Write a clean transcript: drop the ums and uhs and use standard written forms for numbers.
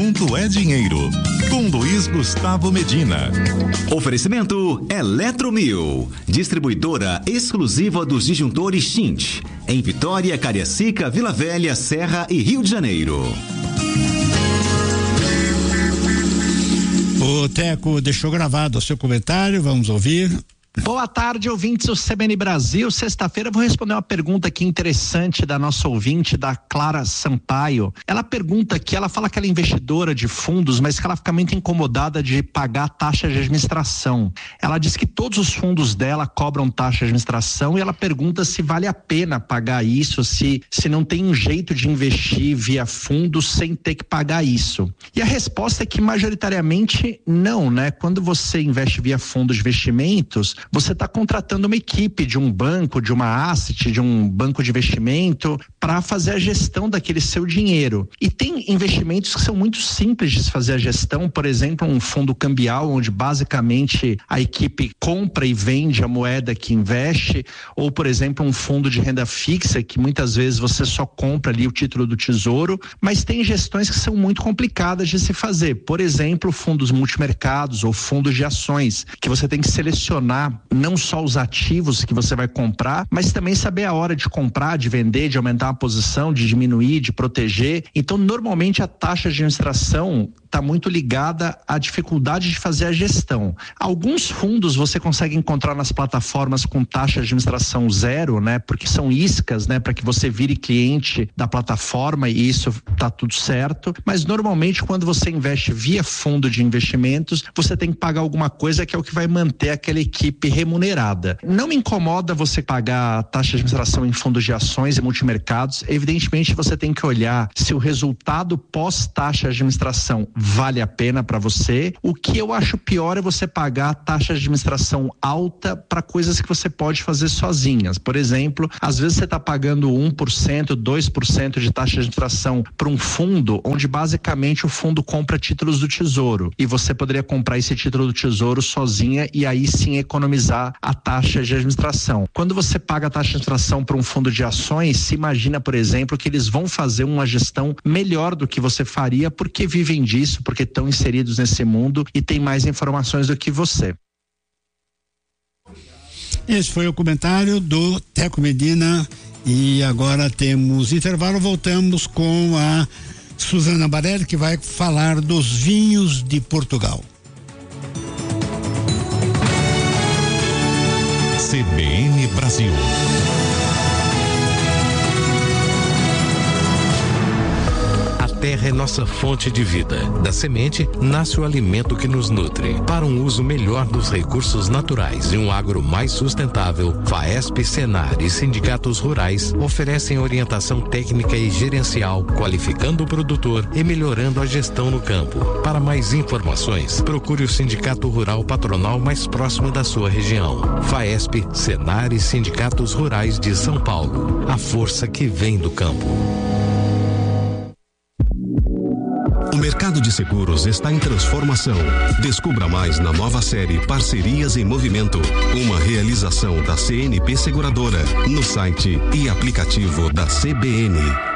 assunto é dinheiro. Com Luiz Gustavo Medina. Oferecimento Eletromil, distribuidora exclusiva dos disjuntores Tint, em Vitória, Cariacica, Vila Velha, Serra e Rio de Janeiro. O Teco deixou gravado o seu comentário, vamos ouvir. Boa tarde, ouvintes do CBN Brasil. Sexta-feira eu vou responder uma pergunta aqui interessante da nossa ouvinte, da Clara Sampaio. Ela pergunta aqui, ela fala que ela é investidora de fundos, mas que ela fica muito incomodada de pagar taxa de administração. Ela diz que todos os fundos dela cobram taxa de administração e ela pergunta se vale a pena pagar isso, se não tem um jeito de investir via fundos sem ter que pagar isso. E a resposta é que majoritariamente não, né? Quando você investe via fundos de investimentos, você está contratando uma equipe de um banco, de uma asset, de um banco de investimento para fazer a gestão daquele seu dinheiro. E tem investimentos que são muito simples de se fazer a gestão, por exemplo, um fundo cambial, onde basicamente a equipe compra e vende a moeda que investe, ou por exemplo um fundo de renda fixa, que muitas vezes você só compra ali o título do tesouro, mas tem gestões que são muito complicadas de se fazer. Por exemplo, fundos multimercados ou fundos de ações, que você tem que selecionar não só os ativos que você vai comprar, mas também saber a hora de comprar, de vender, de aumentar a posição, de diminuir, de proteger. Então, normalmente a taxa de administração está muito ligada à dificuldade de fazer a gestão. Alguns fundos você consegue encontrar nas plataformas com taxa de administração zero, né? Porque são iscas, né? Para que você vire cliente da plataforma e isso tá tudo certo. Mas normalmente quando você investe via fundo de investimentos, você tem que pagar alguma coisa que é o que vai manter aquela equipe remunerada. Não me incomoda você pagar taxa de administração em fundos de ações e multimercados. Evidentemente você tem que olhar se o resultado pós-taxa de administração vale a pena para você. O que eu acho pior é você pagar taxa de administração alta para coisas que você pode fazer sozinhas. Por exemplo, às vezes você está pagando 1%, 2% de taxa de administração para um fundo onde basicamente o fundo compra títulos do tesouro e você poderia comprar esse título do tesouro sozinha e aí sim economizar a taxa de administração. Quando você paga a taxa de administração para um fundo de ações, se imagina, por exemplo, que eles vão fazer uma gestão melhor do que você faria porque vivem disso, porque estão inseridos nesse mundo e têm mais informações do que você. Esse foi o comentário do Teco Medina e agora temos intervalo, voltamos com a Suzana Barelli, que vai falar dos vinhos de Portugal. CBN Brasil. A terra é nossa fonte de vida. Da semente nasce o alimento que nos nutre. Para um uso melhor dos recursos naturais e um agro mais sustentável, FAESP, Senar e sindicatos rurais oferecem orientação técnica e gerencial, qualificando o produtor e melhorando a gestão no campo. Para mais informações, procure o Sindicato Rural Patronal mais próximo da sua região. FAESP, Senar e sindicatos rurais de São Paulo. A força que vem do campo. O mercado de seguros está em transformação. Descubra mais na nova série Parcerias em Movimento, uma realização da CNP Seguradora, no site e aplicativo da CBN.